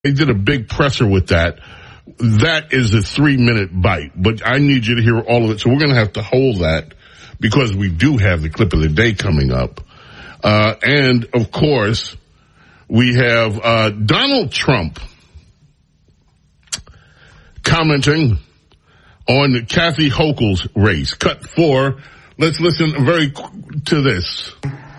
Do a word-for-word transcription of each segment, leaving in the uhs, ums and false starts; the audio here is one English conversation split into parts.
They did a big presser with that. That is a three-minute bite, but I need you to hear all of it. So we're going to have to hold that because we do have the clip of the day coming up. Uh, and, of course, we have uh, Donald Trump commenting on Kathy Hochul's race. Cut four. Let's listen very to this.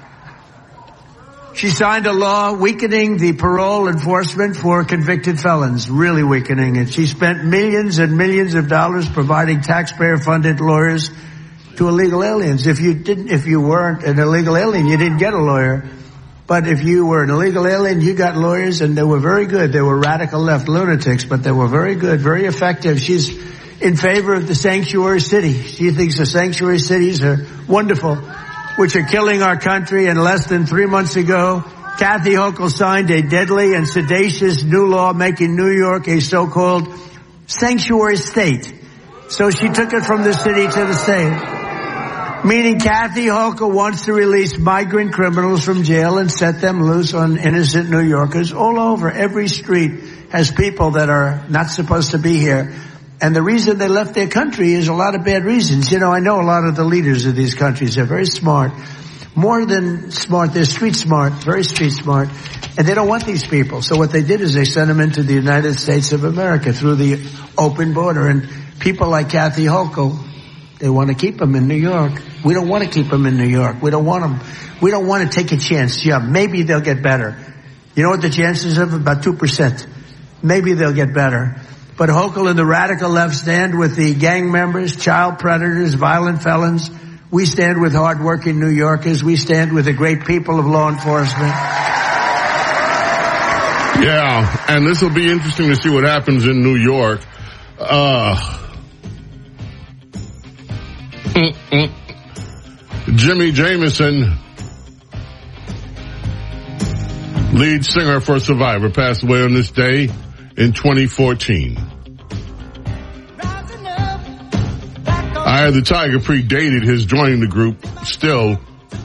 She signed a law weakening the parole enforcement for convicted felons, really weakening it. She spent millions and millions of dollars providing taxpayer-funded lawyers to illegal aliens. If you didn't, if you weren't an illegal alien, you didn't get a lawyer. But if you were an illegal alien, you got lawyers, and they were very good. They were radical left lunatics, but they were very good, very effective. She's in favor of the sanctuary city. She thinks the sanctuary cities are wonderful, which are killing our country. And less than three months ago, Kathy Hochul signed a deadly and sedacious new law making New York a so-called sanctuary state. So she took it from the city to the state, meaning Kathy Hochul wants to release migrant criminals from jail and set them loose on innocent New Yorkers all over. Every street has people that are not supposed to be here. And the reason they left their country is a lot of bad reasons. You know, I know a lot of the leaders of these countries. They're very smart. More than smart, they're street smart, very street smart. And they don't want these people. So what they did is they sent them into the United States of America through the open border. And people like Kathy Hochul, they want to keep them in New York. We don't want to keep them in New York. We don't want them. We don't want to take a chance. Yeah, maybe they'll get better. You know what the chances of? About two percent. Maybe they'll get better. But Hochul and the radical left stand with the gang members, child predators, violent felons. We stand with hardworking New Yorkers. We stand with the great people of law enforcement. Yeah, and this will be interesting to see what happens in New York. Uh, Jimmy Jamison, lead singer for Survivor, passed away on this day in twenty fourteen. Eye of the Tiger predated his joining the group. Still,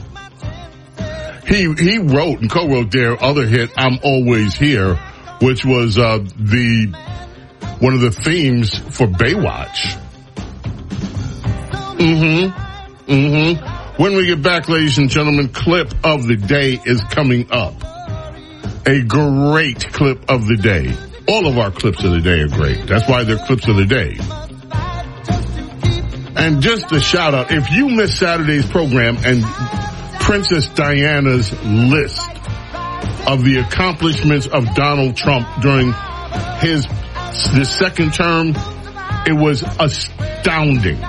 he he wrote and co-wrote their other hit, "I'm Always Here," which was uh, the one of the themes for Baywatch. Mm-hmm. Mm-hmm. When we get back, ladies and gentlemen, clip of the day is coming up. A great clip of the day. All of our clips of the day are great. That's why they're clips of the day. And just a shout out, if you missed Saturday's program and Princess Diana's list of the accomplishments of Donald Trump during his the second term, it was astounding.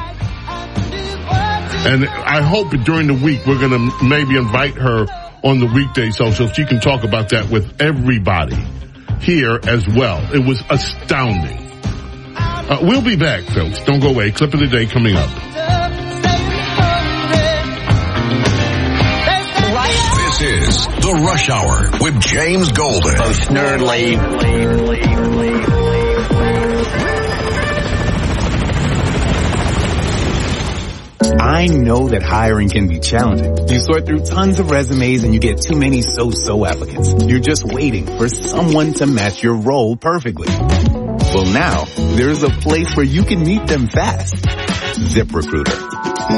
And I hope during the week we're going to maybe invite her on the weekday so, so she can talk about that with everybody here as well. It was astounding. Uh, we'll be back, folks. Don't go away. Clip of the day coming up. This is The Rush Hour with James Golden. Both nerdly. I know that hiring can be challenging. You sort through tons of resumes and you get too many so-so applicants. You're just waiting for someone to match your role perfectly. Well, now, there's a place where you can meet them fast. ZipRecruiter.